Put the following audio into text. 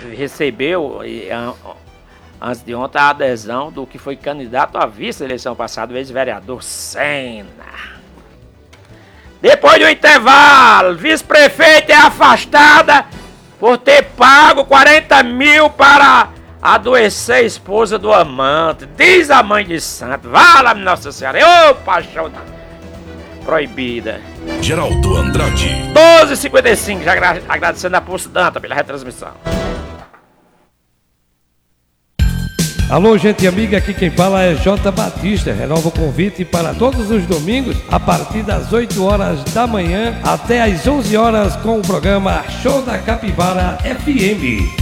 recebeu, antes de ontem, a adesão do que foi candidato a vice na eleição passada, o ex-vereador Senna. Depois do intervalo, vice-prefeita é afastada por ter pago 40 mil para adoecer a esposa do amante. Diz a mãe de santo. Vala, Nossa Senhora. Ô, paixão proibida. Geraldo Andrade. 12h55. Já agradecendo a Pulso Danta pela retransmissão. Alô, gente amiga, aqui quem fala é J. Batista. Renova o convite para todos os domingos, a partir das 8 horas da manhã até as 11 horas com o programa Show da Capivara FM.